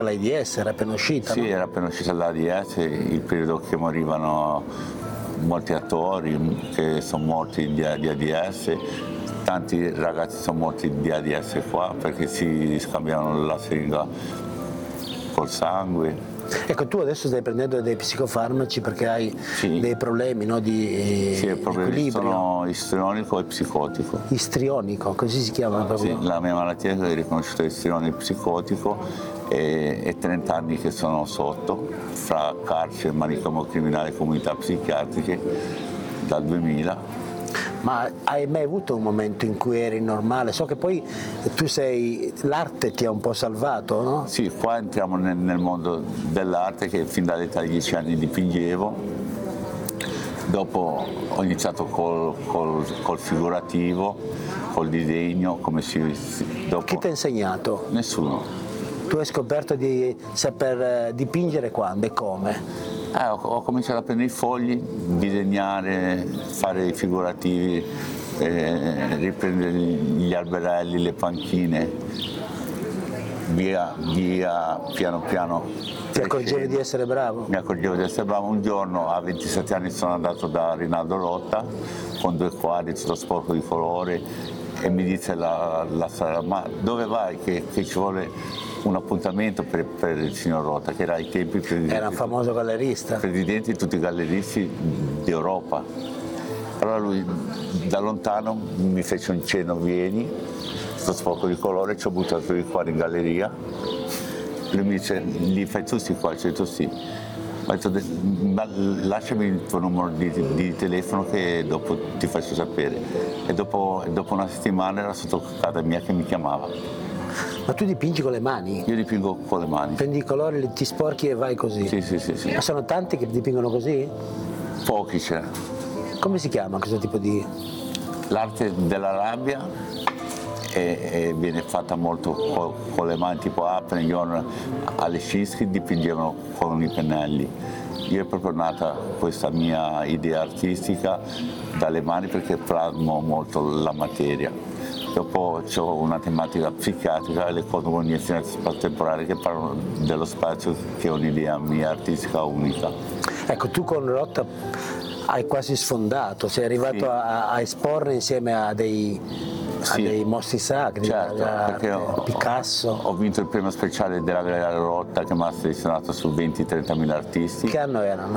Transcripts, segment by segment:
l'AIDS era appena uscita, Sì, no? era appena uscita l'AIDS, il periodo che morivano molti attori che sono morti di AIDS, tanti ragazzi sono morti di AIDS qua perché si scambiavano la siringa col sangue. Ecco, tu adesso stai prendendo dei psicofarmaci perché hai Sì. dei problemi, no, di Sì, il problema equilibrio. sono istrionico e psicotico. Istrionico, così si chiama proprio. Sì, la mia malattia è riconosciuta istrionico psicotico e 30 anni che sono sotto, fra carcere, manicomio criminale e comunità psichiatriche dal 2000. Ma hai mai avuto un momento in cui eri normale? So che poi l'arte ti ha un po' salvato, no? Sì, qua entriamo nel mondo dell'arte che fin dall'età di 10 anni dipingevo, dopo ho iniziato col figurativo, col disegno, dopo... Chi ti ha insegnato? Nessuno. Tu hai scoperto di saper dipingere quando e come? Ho cominciato a prendere i fogli, disegnare, fare i figurativi, riprendere gli alberelli, le panchine, via piano piano. Ti accorgevi di essere bravo? Mi accorgevo di essere bravo. Un giorno a 27 anni sono andato da Rinaldo Rotta con 2 quadri tutto sporco di colore e mi disse la strada, ma dove vai che ci vuole un appuntamento per il signor Rotta, che era ai tempi Era un famoso gallerista. presidente di tutti i galleristi d'Europa. Allora lui da lontano mi fece un cenno, vieni, sto sporco di colore, ci ho buttato i quadri in galleria. Lui mi dice, li fai tu sti qua? Cioè, tu sì. Ho detto, ma lasciami il tuo numero di telefono che dopo ti faccio sapere. E dopo una settimana era sotto casa mia che mi chiamava. Ma tu dipingi con le mani? Io dipingo con le mani. Prendi i colori, ti sporchi e vai così? Sì. Ma sono tanti che dipingono così? Pochi c'è. Come si chiama questo tipo di... L'arte della rabbia e viene fatta molto con le mani, tipo Apenion, Alesinski dipingevano con i pennelli. Io è proprio nata questa mia idea artistica dalle mani perché plasmo molto la materia. Dopo ho una tematica psichiatrica e le cosmogonie spazio-temporali che parlano dello spazio, che è un'idea mia artistica unica. Ecco, tu con Rotta hai quasi sfondato, sei arrivato Sì. a esporre insieme a dei mostri sacri, Certo, perché Picasso. Ho vinto il premio speciale della Galleria Rotta che mi ha selezionato su 20-30 mila artisti. Che anno erano?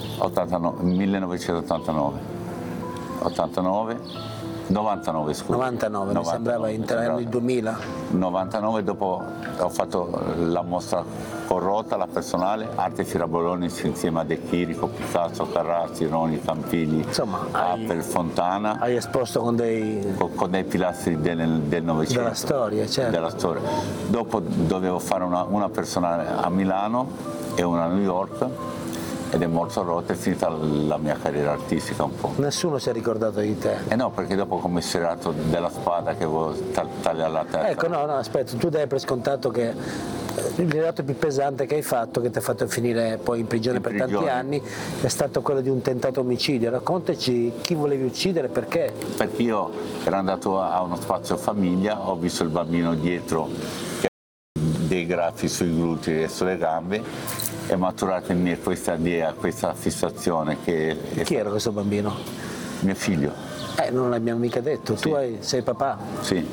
99, scusa. 99, mi sembrava erano il 2000. 99, dopo ho fatto la mostra con Rotta, la personale, Arte Firaboloni insieme a De Chirico, Picasso, Carracci, Roni, Campigli, Insomma, Appel, Fontana. Hai esposto con dei pilastri del Novecento. Della storia, certo. Della storia. Dopo dovevo fare una personale a Milano e una a New York. Ed è morto Rotta, è finita la mia carriera artistica un po'. Nessuno si è ricordato di te. No, perché dopo ho commissariato della spada che avevo tagliato la testa. Ecco, no, aspetta, tu dai per scontato che il reato più pesante che hai fatto, che ti ha fatto finire poi in prigione per tanti anni, è stato quello di un tentato omicidio. Raccontaci chi volevi uccidere, perché? Perché io ero andato a uno spazio famiglia, ho visto il bambino dietro che aveva dei graffi sui glutei e sulle gambe. È maturata in me questa idea, questa fissazione che... Chi era questo bambino? Mio figlio. Non l'abbiamo mica detto, Sì. Tu sei papà? Sì,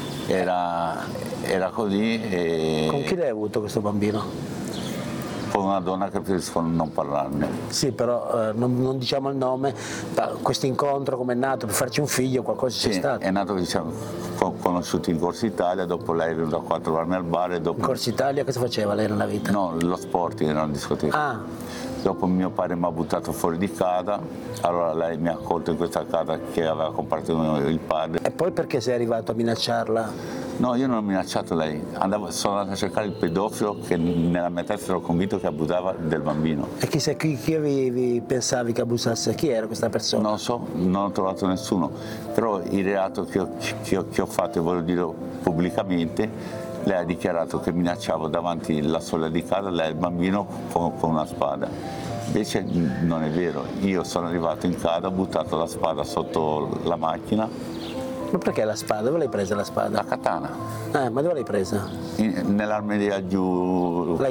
era così e... Con chi l'hai avuto questo bambino? Con una donna che preferisco non parlarne. Sì, però non diciamo il nome, questo incontro come è nato per farci un figlio, qualcosa c'è stato? È nato, conosciuti in Corso Italia, dopo lei è venuta qua a trovarmi al bar e dopo... In Corso Italia cosa faceva lei nella vita? No, lo sport era una discoteca. Dopo mio padre mi ha buttato fuori di casa, allora lei mi ha accolto in questa casa che aveva comprato il padre. E poi perché sei arrivato a minacciarla? No, io non ho minacciato lei, sono andato a cercare il pedofilo che nella mia testa ero convinto che abusava del bambino. E chi pensavi che abusasse? Chi era questa persona? Non lo so, non ho trovato nessuno, però il reato che ho fatto, e voglio dirlo pubblicamente, lei ha dichiarato che minacciavo davanti alla soglia di casa lei e il bambino con una spada. Invece non è vero, io sono arrivato in casa, ho buttato la spada sotto la macchina. Ma perché la spada? Dove l'hai presa la spada? La katana. Ma dove l'hai presa? Nell'armeria giù. L'hai